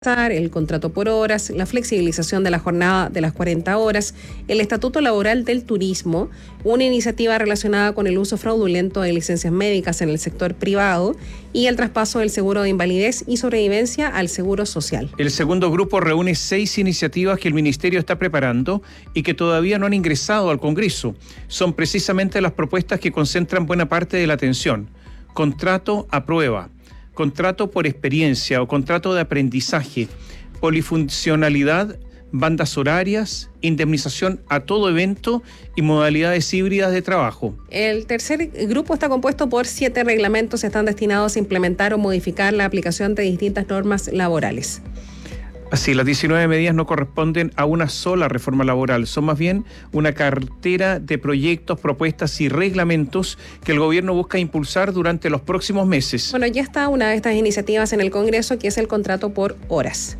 el contrato por horas, la flexibilización de la jornada de las 40 horas, el Estatuto Laboral del Turismo, una iniciativa relacionada con el uso fraudulento de licencias médicas en el sector privado y el traspaso del seguro de invalidez y sobrevivencia al seguro social. El segundo grupo reúne 6 iniciativas que el Ministerio está preparando y que todavía no han ingresado al Congreso. Son precisamente las propuestas que concentran buena parte de la atención. Contrato a prueba, contrato por experiencia o contrato de aprendizaje, polifuncionalidad, bandas horarias, indemnización a todo evento y modalidades híbridas de trabajo. El tercer grupo está compuesto por 7 reglamentos que están destinados a implementar o modificar la aplicación de distintas normas laborales. Así, las 19 medidas no corresponden a una sola reforma laboral, son más bien una cartera de proyectos, propuestas y reglamentos que el gobierno busca impulsar durante los próximos meses. Bueno, ya está una de estas iniciativas en el Congreso, que es el contrato por horas.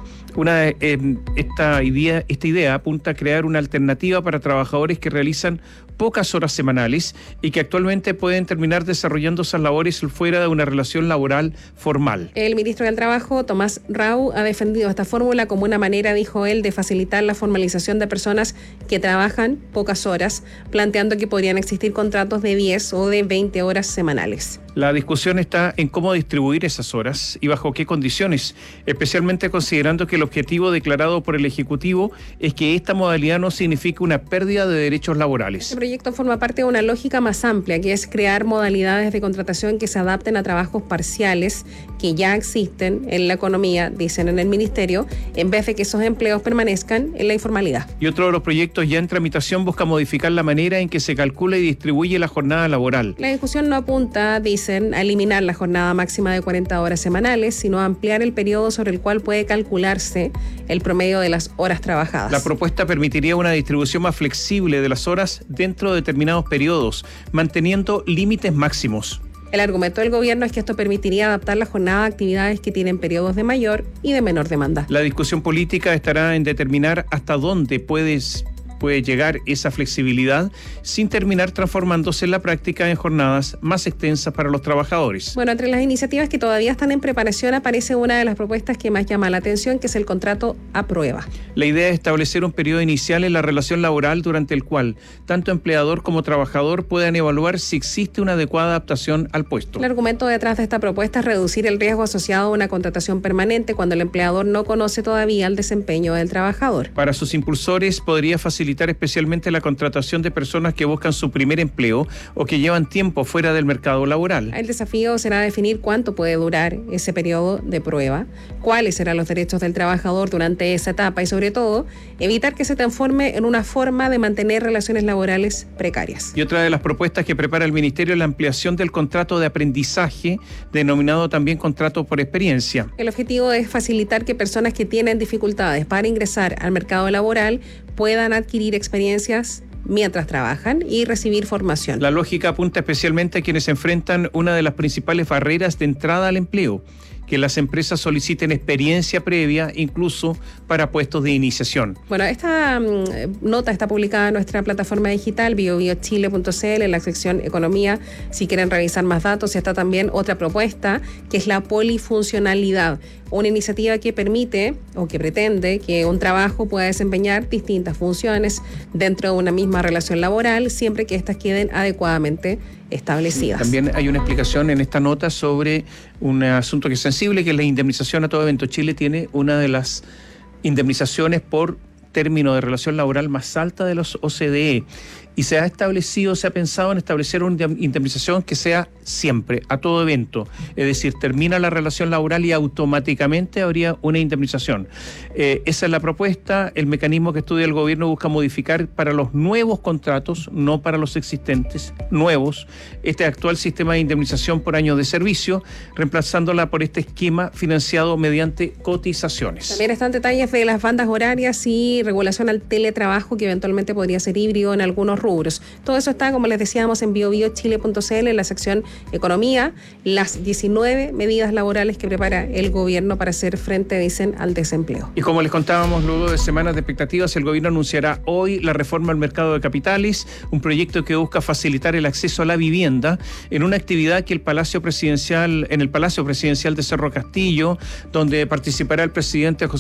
Esta idea apunta a crear una alternativa para trabajadores que realizan pocas horas semanales y que actualmente pueden terminar desarrollando esas labores fuera de una relación laboral formal. El ministro del Trabajo, Tomás Rau, ha defendido esta fórmula como una manera, dijo él, de facilitar la formalización de personas que trabajan pocas horas, planteando que podrían existir contratos de 10 o de 20 horas semanales. La discusión está en cómo distribuir esas horas y bajo qué condiciones, especialmente considerando que el objetivo declarado por el Ejecutivo es que esta modalidad no signifique una pérdida de derechos laborales. Este proyecto forma parte de una lógica más amplia, que es crear modalidades de contratación que se adapten a trabajos parciales que ya existen en la economía, dicen en el Ministerio, en vez de que esos empleos permanezcan en la informalidad. Y otro de los proyectos ya en tramitación busca modificar la manera en que se calcula y distribuye la jornada laboral. La discusión no apunta, dicen, a eliminar la jornada máxima de 40 horas semanales, sino a ampliar el periodo sobre el cual puede calcularse el promedio de las horas trabajadas. La propuesta permitiría una distribución más flexible de las horas dentro de determinados periodos, manteniendo límites máximos. El argumento del gobierno es que esto permitiría adaptar la jornada a actividades que tienen periodos de mayor y de menor demanda. La discusión política estará en determinar hasta dónde puede llegar esa flexibilidad sin terminar transformándose en la práctica en jornadas más extensas para los trabajadores. Bueno, entre las iniciativas que todavía están en preparación aparece una de las propuestas que más llama la atención, que es el contrato a prueba. La idea es establecer un periodo inicial en la relación laboral durante el cual tanto empleador como trabajador puedan evaluar si existe una adecuada adaptación al puesto. El argumento detrás de esta propuesta es reducir el riesgo asociado a una contratación permanente cuando el empleador no conoce todavía el desempeño del trabajador. Para sus impulsores podría facilitar especialmente la contratación de personas que buscan su primer empleo o que llevan tiempo fuera del mercado laboral. El desafío será definir cuánto puede durar ese periodo de prueba, cuáles serán los derechos del trabajador durante esa etapa y, sobre todo, evitar que se transforme en una forma de mantener relaciones laborales precarias. Y otra de las propuestas que prepara el Ministerio es la ampliación del contrato de aprendizaje, denominado también contrato por experiencia. El objetivo es facilitar que personas que tienen dificultades para ingresar al mercado laboral puedan adquirir experiencias mientras trabajan y recibir formación. La lógica apunta especialmente a quienes enfrentan una de las principales barreras de entrada al empleo, que las empresas soliciten experiencia previa, incluso para puestos de iniciación. Bueno, esta nota está publicada en nuestra plataforma digital, biobiochile.cl, en la sección Economía, si quieren revisar más datos. Está también otra propuesta, que es la polifuncionalidad, una iniciativa que permite o que pretende que un trabajo pueda desempeñar distintas funciones dentro de una misma relación laboral, siempre que éstas queden adecuadamente establecidas. También hay una explicación en esta nota sobre un asunto que es sensible, que es la indemnización a todo evento. Chile tiene una de las indemnizaciones por término de relación laboral más alta de los OCDE. Y se ha pensado en establecer una indemnización que sea siempre, a todo evento. Es decir, termina la relación laboral y automáticamente habría una indemnización. Esa es la propuesta. El mecanismo que estudia el gobierno busca modificar para los nuevos contratos, no para los existentes, nuevos, este actual sistema de indemnización por años de servicio, reemplazándola por este esquema financiado mediante cotizaciones. También están detalles de las bandas horarias y regulación al teletrabajo, que eventualmente podría ser híbrido en algunos rubros. Todo eso está, como les decíamos, en biobiochile.cl, en la sección Economía, las 19 medidas laborales que prepara el gobierno para hacer frente, dicen, al desempleo. Y como les contábamos, luego de semanas de expectativas, el gobierno anunciará hoy la reforma al mercado de capitales, un proyecto que busca facilitar el acceso a la vivienda en una actividad que en el Palacio Presidencial de Cerro Castillo, donde participará el presidente José